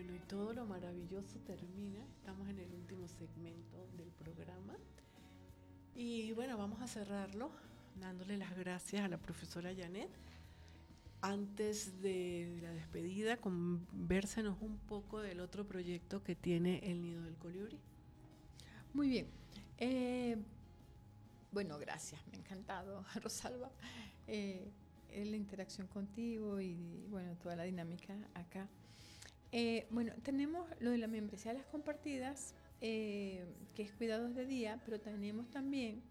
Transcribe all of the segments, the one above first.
Bueno, y todo lo maravilloso termina. Estamos en el último segmento del programa. Y bueno, vamos a cerrarlo dándole las gracias a la profesora Janet. Antes de la despedida, convérsenos un poco del otro proyecto que tiene el Nido del Colibrí. Muy bien. Bueno, gracias. Me ha encantado, Rosalba, la interacción contigo y bueno, toda la dinámica acá. Bueno, tenemos lo de la membresía de las compartidas, que es cuidados de día, pero tenemos también,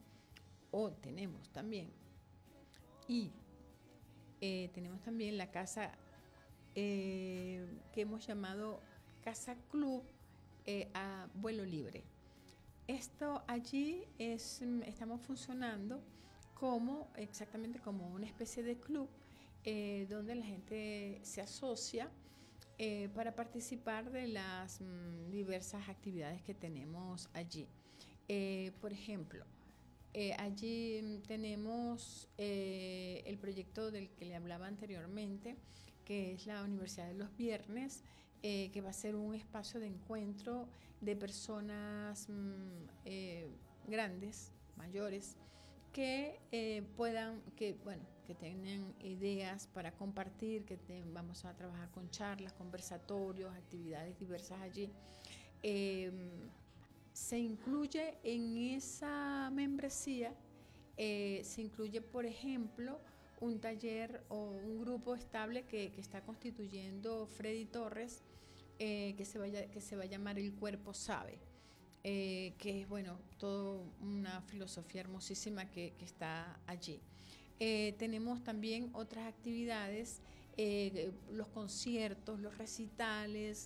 tenemos también la casa que hemos llamado Casa Club a vuelo libre. Esto allí estamos funcionando exactamente como una especie de club donde la gente se asocia para participar de las diversas actividades que tenemos allí. Por ejemplo, allí tenemos el proyecto del que le hablaba anteriormente, que es la Universidad de los Viernes, que va a ser un espacio de encuentro de personas grandes, mayores, que que tengan ideas para compartir, vamos a trabajar con charlas, conversatorios, actividades diversas allí. Se incluye en esa membresía, se incluye, por ejemplo, un taller o un grupo estable que está constituyendo Freddy Torres, que se va a llamar El Cuerpo Sabe. Que es, bueno, toda una filosofía hermosísima que está allí. Tenemos también otras actividades, los conciertos, los recitales,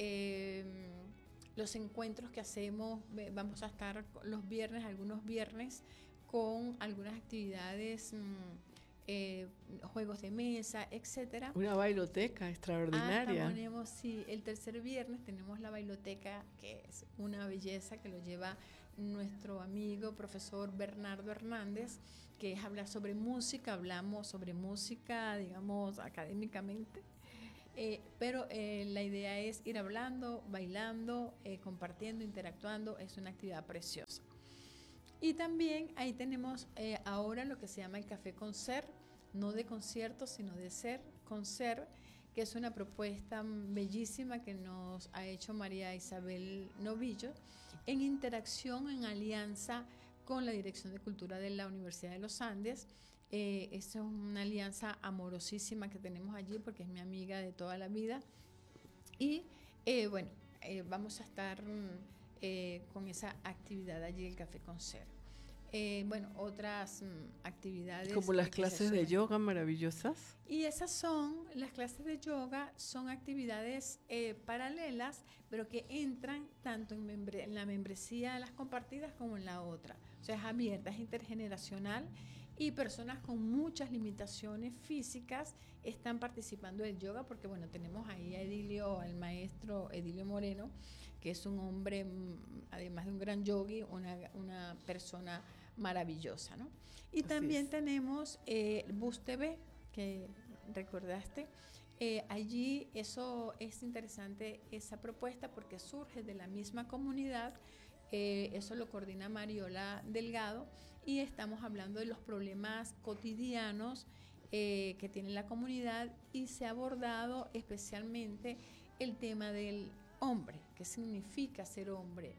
los encuentros que hacemos. Vamos a estar algunos viernes, con algunas actividades, juegos de mesa, etcétera. Una bailoteca extraordinaria. Ponemos, sí, el tercer viernes tenemos la bailoteca, que es una belleza, que lo lleva nuestro amigo profesor Bernardo Hernández, que es hablar sobre música. Hablamos sobre música, digamos, académicamente, pero la idea es ir hablando, bailando, compartiendo, interactuando. Es una actividad preciosa. Y también ahí tenemos ahora lo que se llama el Café Concert, no de conciertos, sino de ser concert, que es una propuesta bellísima que nos ha hecho María Isabel Novillo, en interacción, en alianza con la Dirección de Cultura de la Universidad de los Andes. Esta es una alianza amorosísima que tenemos allí, porque es mi amiga de toda la vida. Y vamos a estar con esa actividad allí, el Café Concert. Otras actividades. Como las clases de yoga maravillosas. Y las clases de yoga son actividades paralelas, pero que entran tanto en la membresía de las compartidas como en la otra. O sea, es abierta, es intergeneracional, y personas con muchas limitaciones físicas están participando del yoga, porque bueno, tenemos ahí a al maestro Edilio Moreno, que es un hombre, además de un gran yogi, una persona maravillosa, ¿no? Y también tenemos Bus TV, que recordaste. Allí eso es interesante, esa propuesta, porque surge de la misma comunidad. Eso lo coordina Mariola Delgado, y estamos hablando de los problemas cotidianos que tiene la comunidad, y se ha abordado especialmente el tema del hombre, qué significa ser hombre,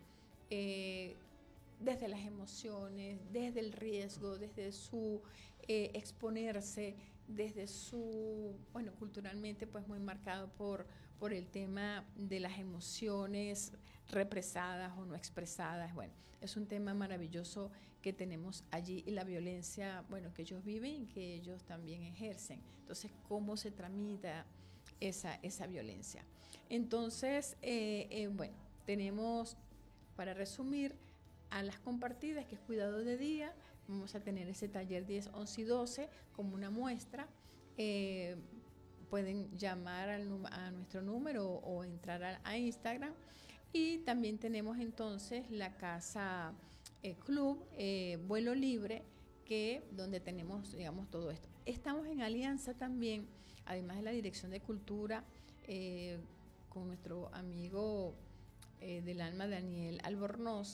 desde las emociones, desde el riesgo, desde su exponerse, desde su, culturalmente pues muy marcado por el tema de las emociones represadas o no expresadas. Bueno, es un tema maravilloso que tenemos allí, y la violencia, que ellos viven y que ellos también ejercen. Entonces, ¿cómo se tramita esa violencia? Entonces, tenemos, para resumir, a las compartidas, que es cuidado de día. Vamos a tener ese taller 10, 11 y 12 como una muestra. Pueden llamar a nuestro número o entrar a Instagram. Y también tenemos entonces la casa Club Vuelo Libre, donde tenemos, digamos, todo esto. Estamos en alianza también, además de la Dirección de Cultura, con nuestro amigo del alma Daniel Albornoz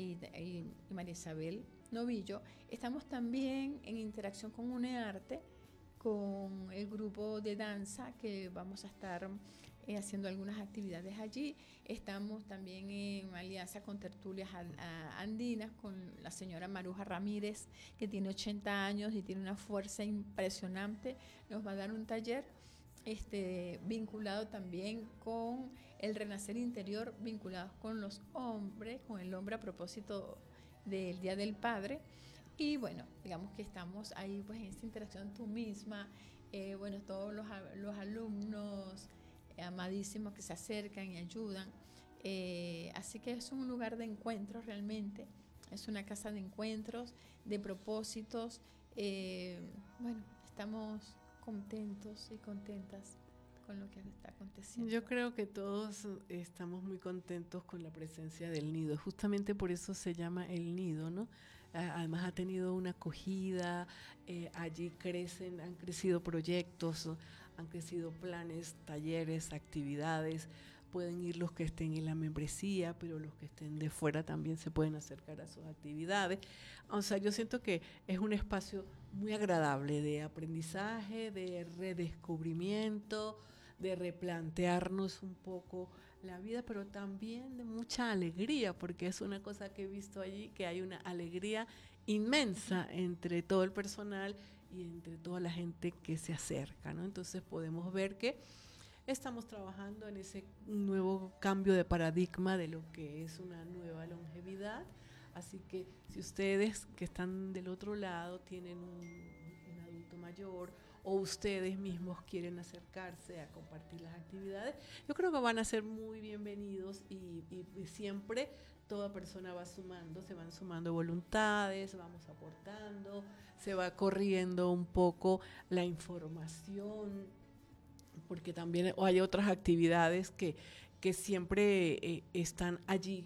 y María Isabel Novillo. Estamos también en interacción con UNEARTE, con el grupo de danza, que vamos a estar haciendo algunas actividades allí. Estamos también en alianza con Tertulias Andinas, con la señora Maruja Ramírez, que tiene 80 años y tiene una fuerza impresionante. Nos va a dar un taller vinculado también con el renacer interior, vinculado con los hombres, con el hombre a propósito del Día del Padre. Y bueno, digamos que estamos ahí pues en esta interacción tú misma, bueno, todos los alumnos amadísimos que se acercan y ayudan. Así que es un lugar de encuentro realmente, es una casa de encuentros, de propósitos. Bueno, estamos contentos y contentas con lo que está aconteciendo. Yo creo que todos estamos muy contentos con la presencia del nido, justamente por eso se llama el nido, ¿no? Además ha tenido una acogida, allí han crecido proyectos, han crecido planes, talleres, actividades. Pueden ir los que estén en la membresía, pero los que estén de fuera también se pueden acercar a sus actividades. O sea, yo siento que es un espacio muy agradable de aprendizaje, de redescubrimiento, de replantearnos un poco la vida, pero también de mucha alegría, porque es una cosa que he visto allí, que hay una alegría inmensa entre todo el personal y entre toda la gente que se acerca, ¿no? Entonces podemos ver que estamos trabajando en ese nuevo cambio de paradigma de lo que es una nueva longevidad. Así que si ustedes que están del otro lado tienen un adulto mayor o ustedes mismos quieren acercarse a compartir las actividades, yo creo que van a ser muy bienvenidos y siempre toda persona va sumando, se van sumando voluntades, vamos aportando, se va corriendo un poco la información, porque también hay otras actividades que siempre están allí.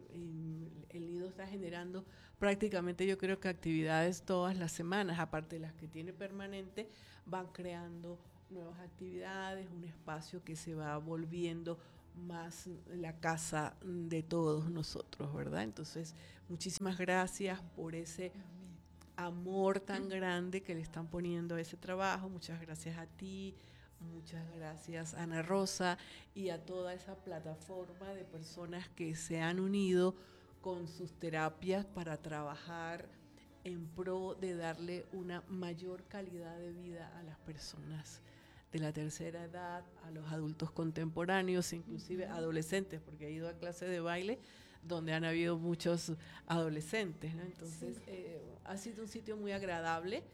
El nido está generando prácticamente, yo creo que actividades todas las semanas, aparte de las que tiene permanente, van creando nuevas actividades, un espacio que se va volviendo más la casa de todos nosotros, ¿verdad? Entonces, muchísimas gracias por ese amor tan grande que le están poniendo a ese trabajo. Muchas gracias a ti. Muchas gracias, Ana Rosa, y a toda esa plataforma de personas que se han unido con sus terapias para trabajar en pro de darle una mayor calidad de vida a las personas de la tercera edad, a los adultos contemporáneos, inclusive adolescentes, porque he ido a clases de baile donde han habido muchos adolescentes, ¿no? Entonces, sí. Ha sido un sitio muy agradable.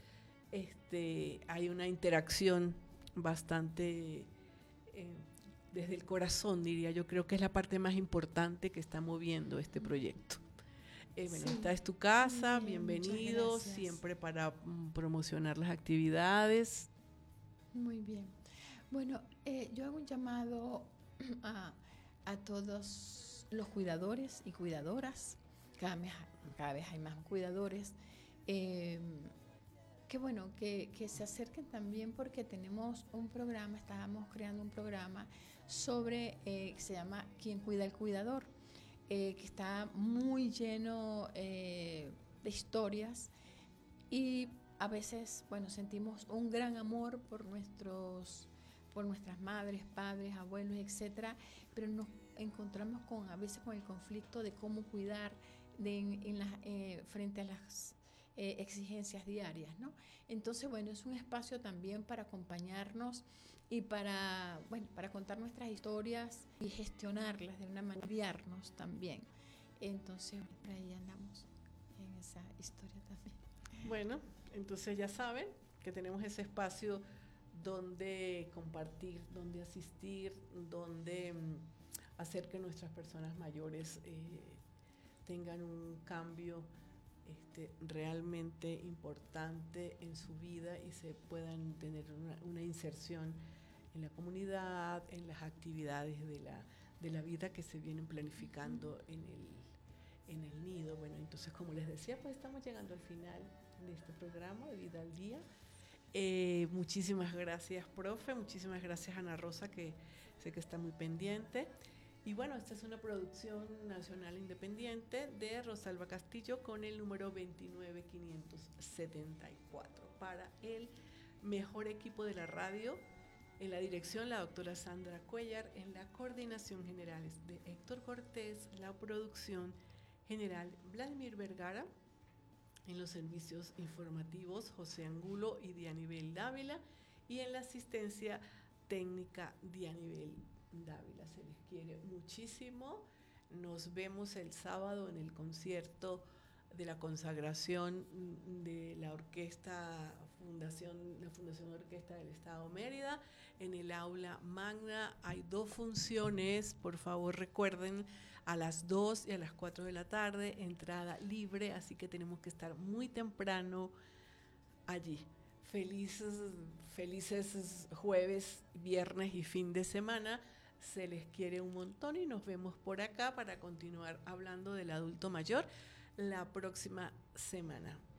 Hay una interacción bastante desde el corazón, diría. Yo creo que es la parte más importante que está moviendo este proyecto. Bueno, sí. Esta es tu casa, bienvenidos, siempre para promocionar las actividades. Muy bien. Bueno, yo hago un llamado a todos los cuidadores y cuidadoras. Cada vez hay más cuidadores. Qué bueno que se acerquen también, porque tenemos un programa, estábamos creando un programa sobre, que se llama ¿Quién cuida al cuidador? Que está muy lleno de historias, y a veces, bueno, sentimos un gran amor por nuestras madres, padres, abuelos, etcétera, pero nos encontramos a veces con el conflicto de cómo cuidar frente a las exigencias diarias, ¿no? Entonces, bueno, es un espacio también para acompañarnos y para contar nuestras historias y gestionarlas de una manera, guiarnos también. Entonces, por ahí andamos en esa historia también. Bueno, entonces ya saben que tenemos ese espacio donde compartir, donde asistir, donde hacer que nuestras personas mayores tengan un cambio realmente importante en su vida y se puedan tener una inserción en la comunidad, en las actividades de la vida que se vienen planificando en el nido. Bueno, entonces, como les decía, pues estamos llegando al final de este programa de Vida al Día. Muchísimas gracias, profe, muchísimas gracias, Ana Rosa, que sé que está muy pendiente. Y bueno, esta es una producción nacional independiente de Rosalba Castillo con el número 29574 para el mejor equipo de la radio. En la dirección, la doctora Sandra Cuellar. En la coordinación general de Héctor Cortés. La producción general, Vladimir Vergara. En los servicios informativos, José Angulo y Dianibel Dávila. Y en la asistencia técnica, Dianibel Dávila. Se les quiere muchísimo. Nos vemos el sábado en el concierto de la consagración de la Orquesta la Fundación Orquesta del Estado Mérida, en el aula magna. Hay 2 funciones, por favor recuerden, a las 2 y a las 4 de la tarde, entrada libre, así que tenemos que estar muy temprano allí. Felices jueves, viernes y fin de semana. Se les quiere un montón y nos vemos por acá para continuar hablando del adulto mayor la próxima semana.